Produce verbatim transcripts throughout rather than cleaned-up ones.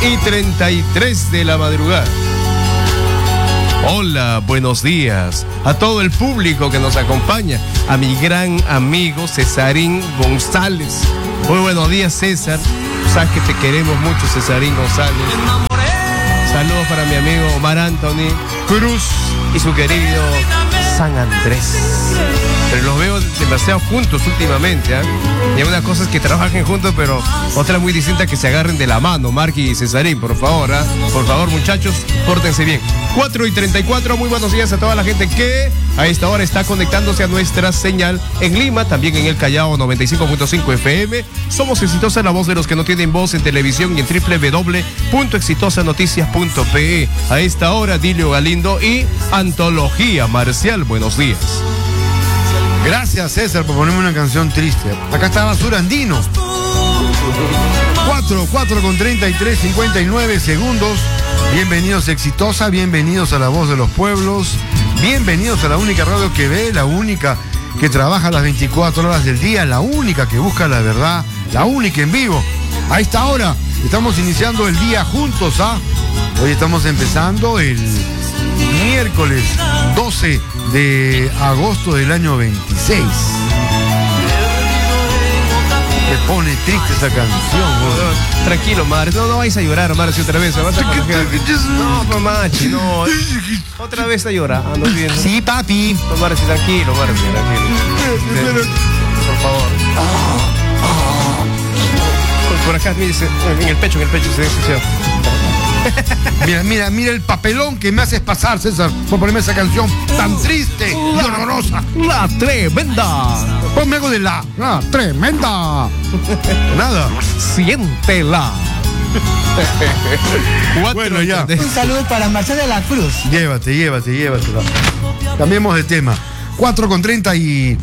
y treinta y tres de la madrugada. Hola, buenos días a todo el público que nos acompaña, a mi gran amigo Cesarín González. Muy buenos días, César. Sabes que te queremos mucho, Cesarín González. Saludos para mi amigo Omar Anthony Cruz y su querido San Andrés. Pero los veo demasiado juntos últimamente, ¿eh? Y hay unas cosas que trabajen juntos, pero otra muy distinta que se agarren de la mano, Marky y Cesarín, por favor, ¿eh? Por favor, muchachos, pórtense bien. cuatro y treinta y cuatro, muy buenos días a toda la gente que a esta hora está conectándose a nuestra señal en Lima, también en el Callao noventa y cinco punto cinco F M. Somos Exitosa, la voz de los que no tienen voz, en televisión y en doble u doble u doble u punto exitosa noticias punto pe e. A esta hora, Dilio Galindo y Antología Marcial, buenos días. Gracias, César, por ponerme una canción triste. Acá está Basura Andino. cuatro, cuatro con treinta y tres, cincuenta y nueve segundos. Bienvenidos, Exitosa, bienvenidos a La Voz de los Pueblos. Bienvenidos a la única radio que ve, la única que trabaja las veinticuatro horas del día, la única que busca la verdad, la única en vivo. A esta hora estamos iniciando el día juntos, ¿ah? Hoy estamos empezando el miércoles doce de agosto del año veintiséis. Me pone triste esa canción, bro. Tranquilo, Mar, no, no vais a llorar, Mar, si otra vez. Vas a no, pues, Machi, no. Otra vez a llorar. Ah, no, bien, ¿no? Sí, papi. No, Mar, tranquilo, Mar, tranquilo. Sí, por favor. Por acá, mire, en el pecho, en el pecho, se dice. Mira, mira, mira el papelón que me haces pasar, César, por ponerme esa canción tan triste y horrorosa. La tremenda. Ponme algo de la, la tremenda. Nada. Siéntela. Bueno, ya. Un saludo para Marcelo de la Cruz. Llévate, llévate, llévatela. Cambiemos de tema. cuatro con treinta y...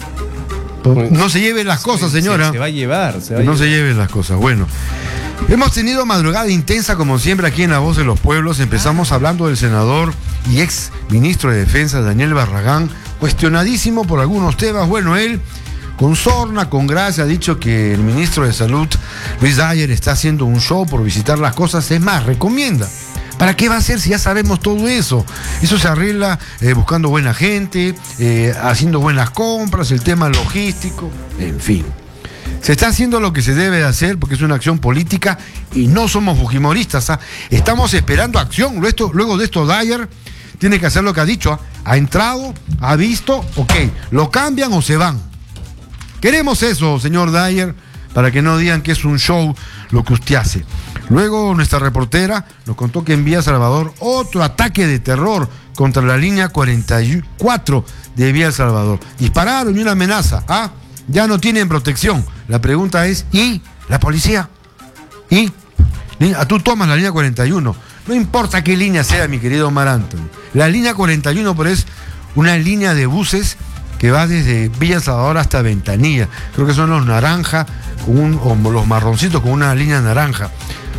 No se lleven las cosas, señora. Se, se va a llevar. Se va a no llevar. se lleven las cosas. Bueno. Hemos tenido madrugada intensa como siempre aquí en La Voz de los Pueblos. Empezamos hablando del senador y ex ministro de Defensa Daniel Barragán, cuestionadísimo por algunos temas. Bueno, él con sorna, con gracia, ha dicho que el ministro de Salud, Luis Dyer, está haciendo un show por visitar las cosas. Es más, recomienda. ¿Para qué va a hacer si ya sabemos todo eso? Eso se arregla eh, buscando buena gente, eh, haciendo buenas compras, el tema logístico, en fin. Se está haciendo lo que se debe de hacer porque es una acción política y no somos fujimoristas. ¿ah? Estamos esperando acción. Luego, luego de esto, Dyer tiene que hacer lo que ha dicho. ¿ah? Ha entrado, ha visto, ok, lo cambian o se van. Queremos eso, señor Dyer, para que no digan que es un show lo que usted hace. Luego nuestra reportera nos contó que en Villa Salvador otro ataque de terror contra la línea cuarenta y cuatro de Villa Salvador. Dispararon y una amenaza. ¿ah? Ya no tienen protección. La pregunta es, ¿y la policía? ¿Y? Tú tomas la línea cuarenta y uno. No importa qué línea sea, mi querido Omar Anthony. La línea cuarenta y uno, pero es una línea de buses que va desde Villa Salvador hasta Ventanilla. Creo que son los naranja, con un, o los marroncitos con una línea naranja.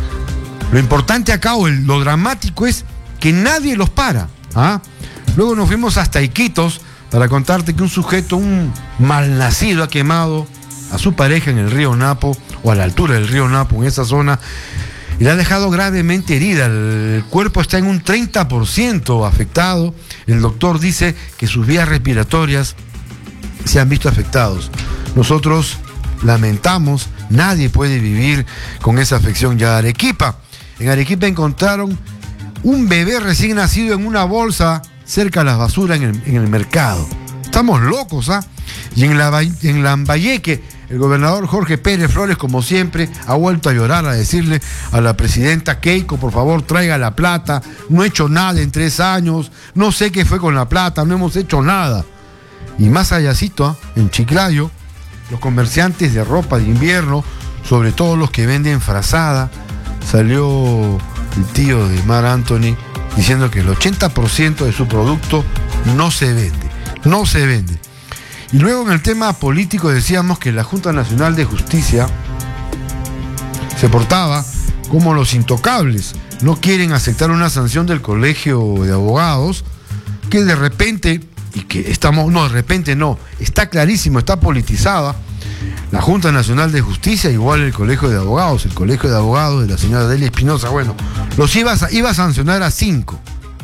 Lo importante acá, o el, lo dramático es que nadie los para. ¿ah? Luego nos fuimos hasta Iquitos para contarte que un sujeto, un malnacido, ha quemado a su pareja en el río Napo, o a la altura del río Napo, en esa zona, y la ha dejado gravemente herida. El cuerpo está en un treinta por ciento afectado. El doctor dice que sus vías respiratorias se han visto afectados. Nosotros lamentamos, nadie puede vivir con esa afección. Ya Arequipa, en Arequipa encontraron un bebé recién nacido en una bolsa cerca de las basuras en el, en el mercado. Estamos locos, ¿ah? Y en, la, en Lambayeque, el gobernador Jorge Pérez Flores, como siempre, ha vuelto a llorar, a decirle a la presidenta Keiko, por favor, traiga la plata. No he hecho nada en tres años, no sé qué fue con la plata, no hemos hecho nada. Y más allácito, ¿ah? En Chiclayo, los comerciantes de ropa de invierno, sobre todo los que venden frazada, salió el tío de Mar Anthony diciendo que el ochenta por ciento de su producto no se vende, no se vende. Y luego en el tema político decíamos que la Junta Nacional de Justicia se portaba como los intocables. No quieren aceptar una sanción del Colegio de Abogados que de repente, y que estamos, no, de repente no, está clarísimo, está politizada. la Junta Nacional de Justicia, igual el Colegio de Abogados, el Colegio de Abogados de la señora Delia Espinosa, bueno, los iba a, iba a sancionar a cinco.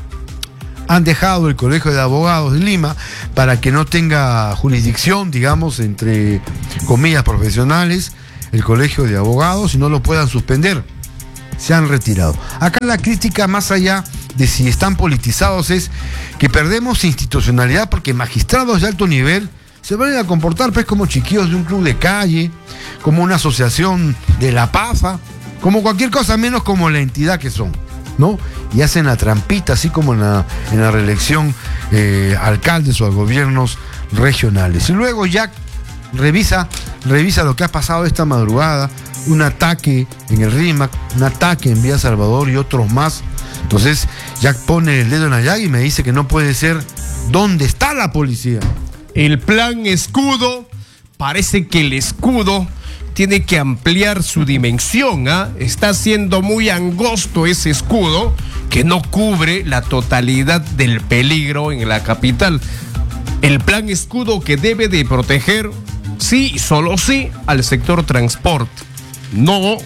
Han dejado el Colegio de Abogados de Lima para que no tenga jurisdicción, digamos, entre comillas profesionales, el Colegio de Abogados, y no lo puedan suspender. Se han retirado. Acá la crítica, más allá de si están politizados, es que perdemos institucionalidad porque magistrados de alto nivel se van a comportar pues como chiquillos de un club de calle, como una asociación de la PAFA, como cualquier cosa menos como la entidad que son, ¿no? Y hacen la trampita, así como en la, en la reelección eh, alcaldes o a gobiernos regionales. Y luego Jack revisa, revisa lo que ha pasado esta madrugada, un ataque en el RIMAC, un ataque en Vía Salvador y otros más. Entonces Jack pone el dedo en la llaga y me dice que no puede ser. ¿Dónde está la policía? El plan escudo, parece que el escudo tiene que ampliar su dimensión, ¿eh? Está siendo muy angosto ese escudo que no cubre la totalidad del peligro en la capital. El plan escudo que debe de proteger, sí, solo sí, al sector transporte. No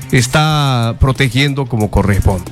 está protegiendo como corresponde.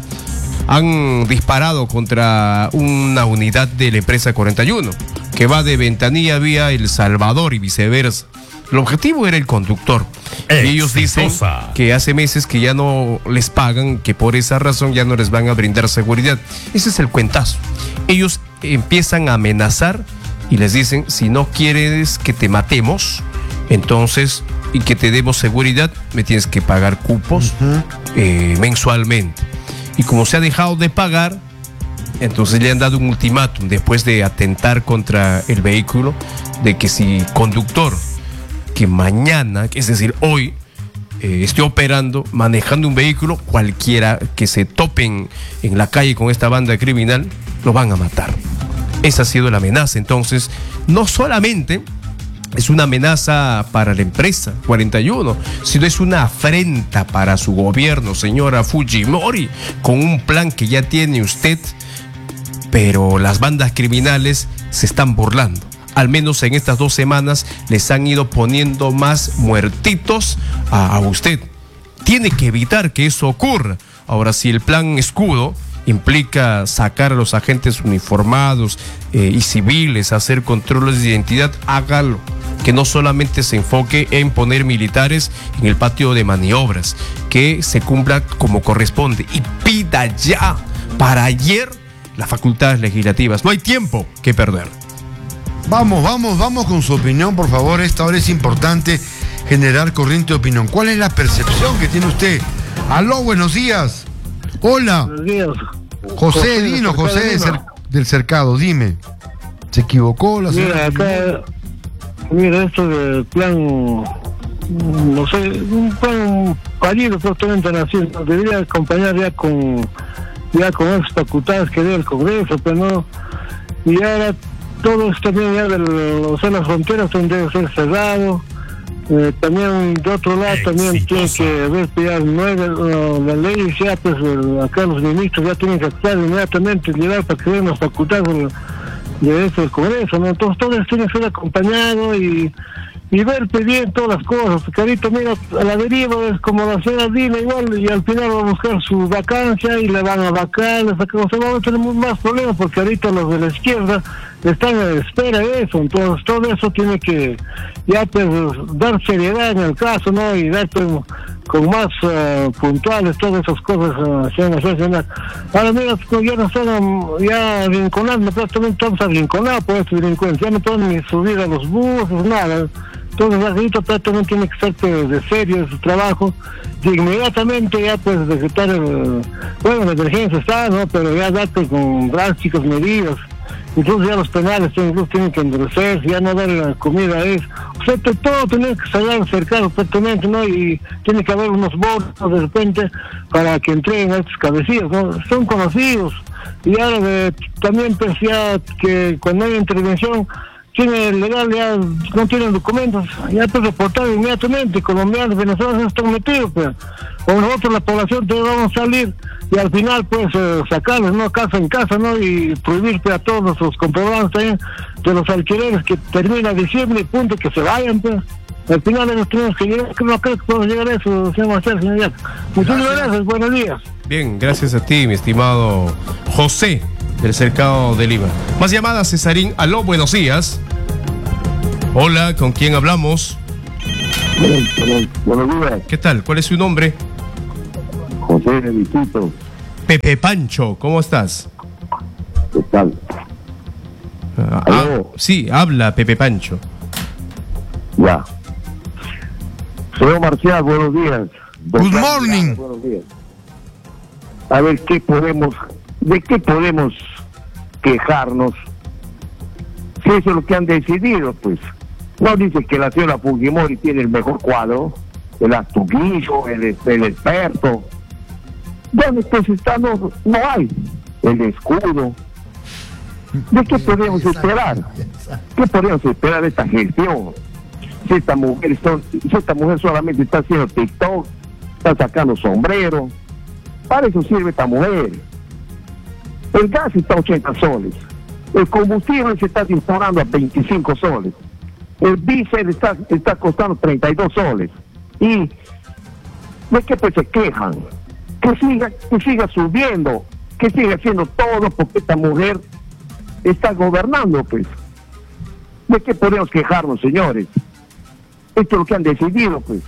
Han disparado contra una unidad de la empresa cuarenta y uno que va de Ventanilla vía El Salvador y viceversa. El objetivo era el conductor. Y ellos dicen que hace meses que ya no les pagan, que por esa razón ya no les van a brindar seguridad. Ese es el cuentazo. Ellos empiezan a amenazar y les dicen, si no quieres que te matemos, entonces, y que te demos seguridad, me tienes que pagar cupos uh-huh. eh, mensualmente. Y como se ha dejado de pagar, entonces le han dado un ultimátum después de atentar contra el vehículo, de que si conductor que mañana, es decir, hoy, eh, esté operando, manejando un vehículo, cualquiera que se topen en la calle con esta banda criminal, lo van a matar. Esa ha sido la amenaza. Entonces, no solamente es una amenaza para la empresa cuarenta y uno, sino es una afrenta para su gobierno, señora Fujimori, con un plan que ya tiene usted, pero las bandas criminales se están burlando. Al menos en estas dos semanas les han ido poniendo más muertitos a, a usted. Tiene que evitar que eso ocurra. Ahora, si el plan escudo implica sacar a los agentes uniformados eh, y civiles a hacer controles de identidad, hágalo. Que no solamente se enfoque en poner militares en el patio de maniobras, que se cumpla como corresponde y pida ya para ayer las facultades legislativas. No hay tiempo que perder. Vamos, vamos, vamos con su opinión, por favor. Esta hora es importante generar corriente de opinión. ¿Cuál es la percepción que tiene usted? Aló, buenos días. Hola. Buenos días. José, José Dino, José del, cer del Cercado, dime. ¿Se equivocó la señora? Mira, acá, mira, esto del plan, no sé, un plan fallido prácticamente nacional. Debería acompañar ya con, ya con esas facultades que dio el Congreso, pero no. Y ahora todo esto también ya de o sea, las fronteras deben ser cerrado. Eh, también de otro lado también Exitosa. Tiene que ver ya nueve uh, las leyes ya pues uh, acá los ministros ya tienen que actuar inmediatamente, llegar para que den las facultades de, de este del Congreso, ¿no? Entonces todo esto tiene que ser acompañado y y ver bien todas las cosas, porque ahorita mira a la deriva es como la señora Dina igual, y al final va a buscar su vacancia y le van a vacar, le sacan, o sea, vamos a tener más problemas porque ahorita los de la izquierda están a la espera de eso. Entonces todo eso tiene que ya pues dar seriedad en el caso, ¿no? Y dar pues con más uh, puntuales todas esas cosas uh, sean asesinadas. Ahora mira, ya no están ya arrinconando, prácticamente estamos arrinconados por estos delincuentes, ya no pueden ni subir a los buses, nada. Entonces ahorita prácticamente tiene que ser pues, de serio en su trabajo, y inmediatamente ya pues decretar el, bueno, la emergencia está, ¿no? Pero ya dar pues, con drásticas medidas. Incluso ya los penales incluso tienen que endurecerse, ya no dar la comida a eso. O sea, todo tiene que salir cercano perfectamente, ¿no? Y tiene que haber unos bonos de repente para que entreguen a estos cabecillas, ¿no? Son conocidos. Y ahora de, también pues ya que cuando hay intervención, tiene legal, ya no tienen documentos, ya pues reportar inmediatamente, colombianos, venezolanos están metidos, pues. O nosotros la población todos vamos a salir y al final pues eh, sacarlos, ¿no? Casa en casa, ¿no? Y prohibir pues, a todos los comprobantes también de los alquileres que termina diciembre y punto que se vayan, pues. al final de nuestros tenemos que llegar, que no creo que podemos llegar a eso, señor Marcial, señor Jack. Muchas gracias, buenos días. Bien, gracias a ti, mi estimado José, del Cercado de Lima. Más llamadas, Cesarín. Aló, buenos días. Hola, ¿con quién hablamos? Buenos días. ¿Qué tal? ¿Cuál es su nombre? José de Visito. Pepe Pancho, ¿cómo estás? ¿Qué tal? Ah, ah, sí, habla Pepe Pancho. Ya. Señor Marcial, buenos días. Good morning. Buenos días. A ver, ¿qué podemos, de qué podemos quejarnos? Si eso es lo que han decidido, pues. No dice que la señora Fujimori tiene el mejor cuadro, el astuquillo, el, el experto. ¿Dónde pues está? No, no hay. El escudo. ¿De qué podemos esperar? ¿Qué podemos esperar de esta gestión? Si esta mujer, son, si esta mujer solamente está haciendo TikTok, está sacando sombrero, para eso sirve esta mujer. El gas está a ochenta soles, el combustible se está disparando a veinticinco soles, el diésel está, está costando treinta y dos soles. ¿Y de qué pues se quejan? Que siga, que siga subiendo, que siga haciendo todo porque esta mujer está gobernando, pues. ¿De qué podemos quejarnos, señores? Esto es lo que han decidido, pues.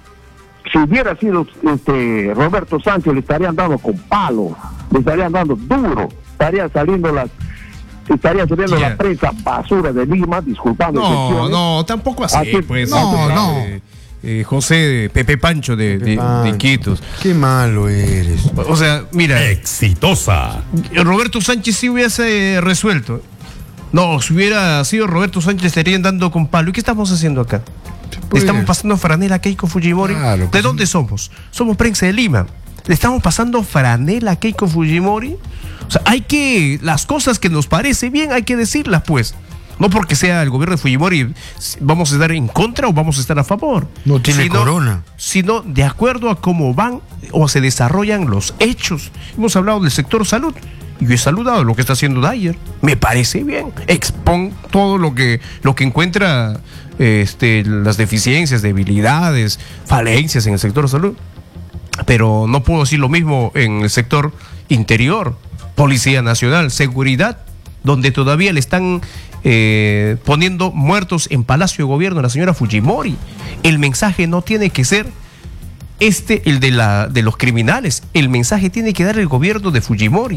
Si hubiera sido este Roberto Sánchez, le estarían dando con palo, le estarían dando duro, estarían saliendo las, estaría saliendo yeah. la prensa basura de Lima, disculpando. No, no, tampoco así, así pues. No, no. Eh, eh, José Pepe Pancho de, Pepe de, Pancho. de Iquitos. Qué malo eres. O sea, mira. Exitosa. Roberto Sánchez sí hubiese resuelto. No, si hubiera sido Roberto Sánchez, estarían dando con palo. ¿Y qué estamos haciendo acá? Le estamos pasando franela a Keiko Fujimori. Claro, pues, ¿de dónde somos? Somos prensa de Lima. Le estamos pasando franela a Keiko Fujimori. O sea, hay que, las cosas que nos parece bien, hay que decirlas, pues. No porque sea el gobierno de Fujimori vamos a estar en contra o vamos a estar a favor. No tiene sino, corona. Sino de acuerdo a cómo van o se desarrollan los hechos. Hemos hablado del sector salud. Yo he saludado lo que está haciendo Dyer. Me parece bien. Expon todo lo que, lo que encuentra, este, las deficiencias, debilidades, falencias en el sector salud. Pero no puedo decir lo mismo en el sector interior, Policía Nacional, seguridad, donde todavía le están eh, poniendo muertos en Palacio de Gobierno a la señora Fujimori. El mensaje no tiene que ser este, el de, la, de los criminales. El mensaje tiene que dar el gobierno de Fujimori.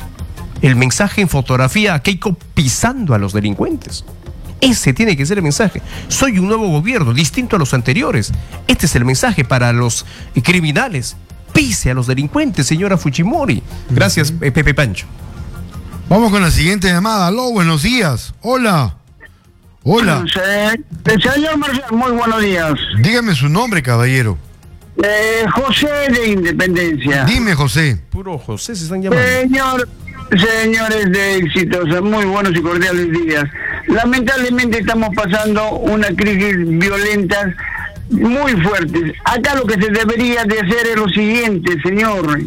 El mensaje en fotografía a Keiko pisando a los delincuentes. Ese tiene que ser el mensaje. Soy un nuevo gobierno, distinto a los anteriores. Este es el mensaje para los criminales. Pise a los delincuentes, señora Fujimori. Gracias, uh-huh. Pepe Pancho. Vamos con la siguiente llamada. Aló, buenos días. Hola. Hola. Se, señor Marcial, muy buenos días. Dígame su nombre, caballero. Eh, José de Independencia. Dime, José. Puro José se están llamando. Señor... Señores de Exitosa, muy buenos y cordiales días. Lamentablemente estamos pasando una crisis violenta muy fuerte. Acá lo que se debería de hacer es lo siguiente, señor.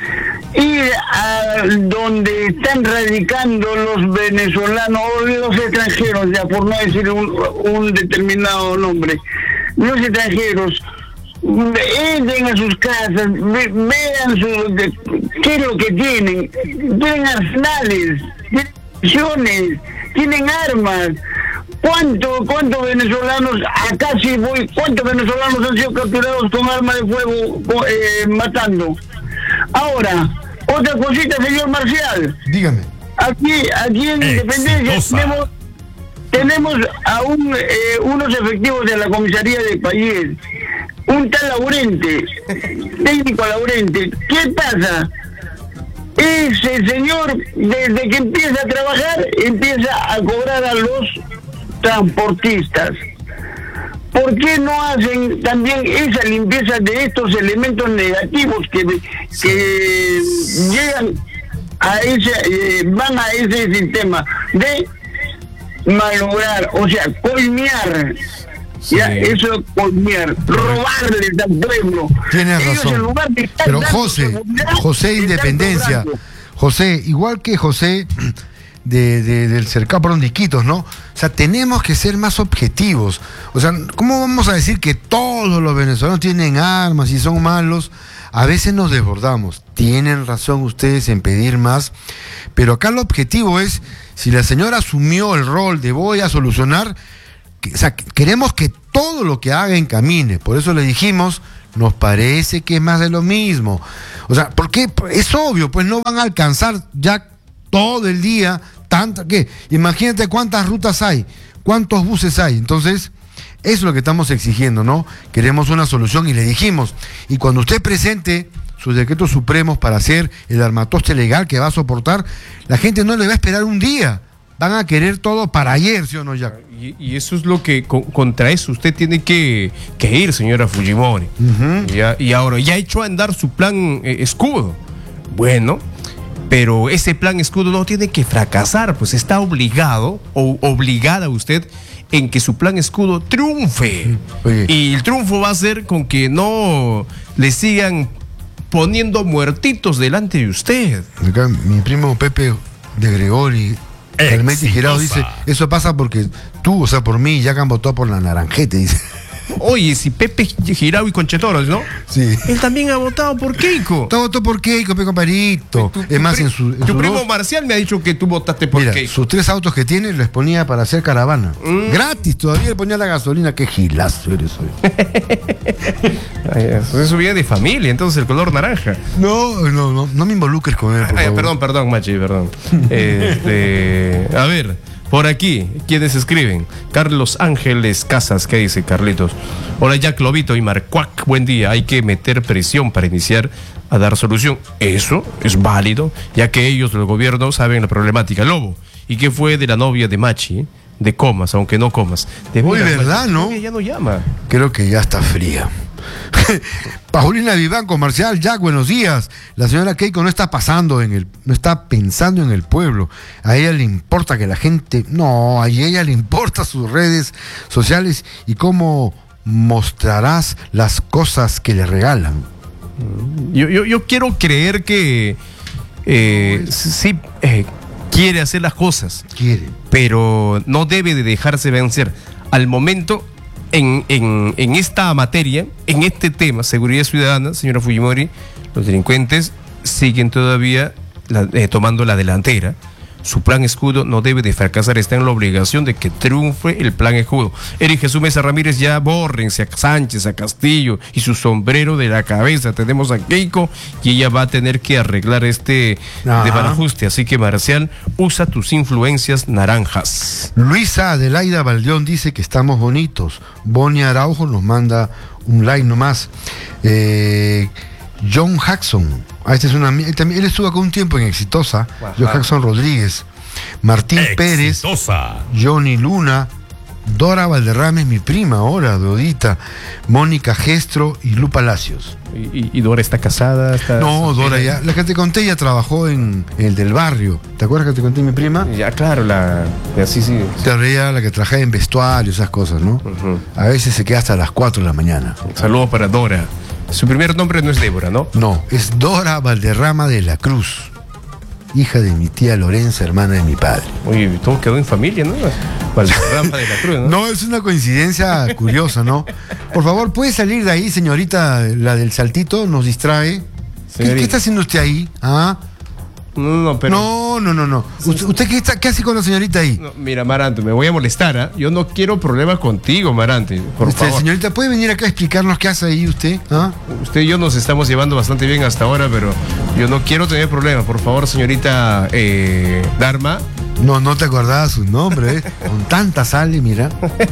Ir a donde están radicando los venezolanos o los extranjeros, ya por no decir un, un determinado nombre, los extranjeros. Entren a sus casas, ve, vean su, de, qué es lo que tienen. Tienen arsenales, tienen misiones, tienen armas. ¿Cuánto, ¿Cuántos venezolanos, acá sí voy, cuántos venezolanos han sido capturados con armas de fuego eh, matando? Ahora, otra cosita, señor Marcial. Dígame. Aquí, aquí en Independencia tenemos, tenemos a un, eh, unos efectivos de la comisaría de Payés. Un tal Laurente, técnico Laurente. ¿Qué pasa? Ese señor, desde que empieza a trabajar, empieza a cobrar a los transportistas. ¿Por qué no hacen también esa limpieza de estos elementos negativos que, que llegan a ese, eh, van a ese sistema de malograr, o sea, coimear? Sí. Ya, eso es comer, robarles al pueblo. Tienes razón. En lugar de Pero José, José Independencia, José, igual que José, de, de, del cercado, perdón, de Iquitos, ¿no? O sea, tenemos que ser más objetivos. O sea, ¿cómo vamos a decir que todos los venezolanos tienen armas y son malos? A veces nos desbordamos. Tienen razón ustedes en pedir más, pero acá el objetivo es, si la señora asumió el rol de voy a solucionar, que, o sea, queremos que todo lo que haga encamine. Por eso le dijimos, nos parece que es más de lo mismo. O sea, porque es obvio, pues no van a alcanzar ya todo el día, tanta que, imagínate cuántas rutas hay, cuántos buses hay. Entonces, eso es lo que estamos exigiendo, ¿no? Queremos una solución y le dijimos, y cuando usted presente sus decretos supremos para hacer el armatoste legal que va a soportar, la gente no le va a esperar un día, van a querer todo para ayer, ¿sí o no, Jack? Y, y eso es lo que, con, contra eso usted tiene que, que ir, señora Fujimori. Uh-huh. Ya, y ahora, ya ha hecho andar su plan eh, escudo. Bueno, pero ese plan escudo no tiene que fracasar, pues está obligado o obligada usted en que su plan escudo triunfe. Oye. Y el triunfo va a ser con que no le sigan poniendo muertitos delante de usted. Acá mi primo Pepe de Gregori, Calmetti Girado, dice, eso pasa porque tú, o sea, por mí, ya que han votado por la Naranjete, dice. Oye, si Pepe Girao y Conchetoros, ¿no? Sí. Él también ha votado por Keiko. Todo votó por Keiko, pe compadrito. Tu, tu Es más, pri- en su, en tu su primo dos- Marcial me ha dicho que tú votaste por mira, Keiko. sus tres autos que tiene los ponía para hacer caravana. Mm. Gratis, todavía le ponía la gasolina. Qué gilazo eres hoy. Ay, eso es su vida de familia, entonces el color naranja. No, no, no, no me involucres con él, por Ay, favor. perdón, perdón, Machi, perdón. Este, a ver, por aquí, ¿quiénes escriben? Carlos Ángeles Casas, ¿qué dice Carlitos? Hola, Jack Lobito y Marcuac, buen día. Hay que meter presión para iniciar a dar solución. Eso es válido, ya que ellos, el gobierno, saben la problemática. Lobo, ¿y qué fue de la novia de Machi? De Comas, aunque no comas. De Uy, veras, ¿verdad, Machi, no? su novia ya no llama. Creo que ya está fría. Paulina Viván, comercial, Jack, buenos días. La señora Keiko no está pasando en el, no está pensando en el pueblo. A ella le importa que la gente, no, a ella le importa sus redes sociales y cómo mostrarás las cosas que le regalan. Yo, yo, yo quiero creer que eh, sí eh, quiere hacer las cosas, Quiere. pero no debe de dejarse vencer. Al momento, en, en, en esta materia, en este tema, seguridad ciudadana, señora Fujimori, los delincuentes siguen todavía la- eh, tomando la delantera. Su plan escudo no debe de fracasar, está en la obligación de que triunfe el plan escudo. Eric Jesús Mesa Ramírez, ya bórrense a Sánchez, a Castillo y su sombrero de la cabeza. Tenemos a Keiko y ella va a tener que arreglar este Ajá. desbarajuste. Así que, Marcial, usa tus influencias naranjas. Luisa Adelaida Valdeón dice que estamos bonitos. Bonnie Araujo nos manda un like nomás. Eh, John Jackson. Ah, este es una, él, también, él estuvo acá un tiempo en Exitosa. Ajá. John Jackson Rodríguez. Martín Pérez. Johnny Luna. Dora Valderrama es mi prima ahora, Dodita. Mónica Gestro y Lu Palacios. Y, y- y Dora está casada. Está No, Dora soltera. ya. La que te conté ya trabajó en, en el del barrio. ¿Te acuerdas que te conté mi prima? Ya, claro, la. Así sí. Claro, ella la que trabajaba en vestuario, esas cosas, ¿no? Ujú. A veces se queda hasta las cuatro de la mañana. Saludos para Dora. Su primer nombre no es Débora, ¿no? No, es Dora Valderrama de la Cruz, hija de mi tía Lorenza, hermana de mi padre. Oye, todo quedó en familia, ¿no? Valderrama de la Cruz, ¿no? No, es una coincidencia curiosa, ¿no? Por favor, ¿puede salir de ahí, señorita, la del saltito? Nos distrae. ¿Qué, Señorita. qué está haciendo usted ahí? ¿Ah? No, no, no, pero. No, no, no, no. ¿Usted, usted qué, está, qué hace con la señorita ahí? No, mira, Marante, me voy a molestar, ¿ah? Yo no quiero problemas contigo, Marante. Por Este, favor. señorita, ¿puede venir acá a explicarnos qué hace ahí usted? ¿Ah? Usted y yo nos estamos llevando bastante bien hasta ahora, pero yo no quiero tener problemas. Por favor, señorita eh, Dharma. No, no te acordabas su nombre, ¿eh? Con tanta sal, mira.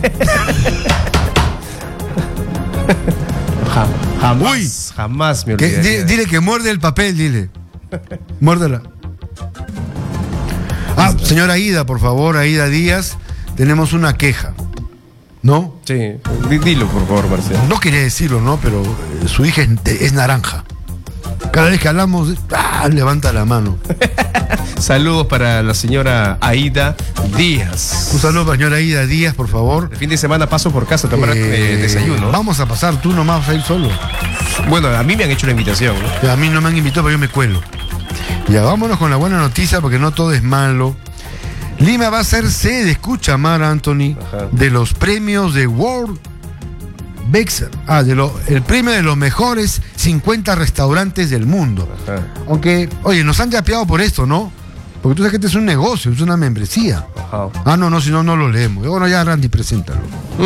Ja- jamás, Uy. jamás me Que- olvidaría. di- dile que muerde el papel, dile. Muérdela. Ah, señora Aida, por favor, Aida Díaz, tenemos una queja. ¿No? Sí, di- dilo, por favor, Marcelo. No quería decirlo, ¿no? Pero eh, su hija es, es naranja. Cada vez que hablamos, ¡ah! Levanta la mano. Saludos para la señora Aida Díaz. Un saludo para señora Aida Díaz, por favor. El fin de semana paso por casa a tomar Eh, eh, desayuno. Vamos a pasar, tú nomás vas a ir solo. Bueno, a mí me han hecho la invitación, ¿no? A mí no me han invitado, pero yo me cuelo. Ya, vámonos con la buena noticia, porque no todo es malo. Lima va a ser sede, escucha, Mar Anthony, Ajá. de los premios de World Bexer. Ah, de lo, el premio de los mejores cincuenta restaurantes del mundo. Ajá. Aunque, oye, nos han yapeado por esto, ¿no? Porque tú sabes que este es un negocio, es una membresía. Ajá. Ah, no, no, si no, no lo leemos. Bueno, ya, Randy, preséntalo.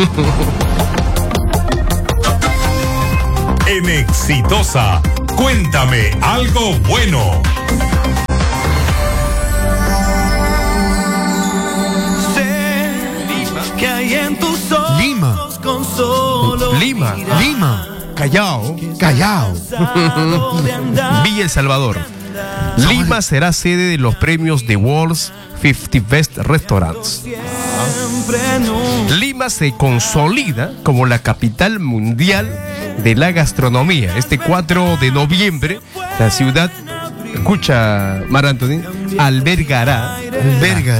En Exitosa, cuéntame algo bueno. Que hay en tus ojos Lima. con solo Lima. mirar. Lima, Callao. Callao. Cansado de andar. Villa El Salvador. Lima será sede de los premios The World's cincuenta Best Restaurants. Siempre no. Lima se consolida como la capital mundial de la gastronomía. Este cuatro de noviembre, la ciudad, escucha, Mar Anthony, albergará Alberga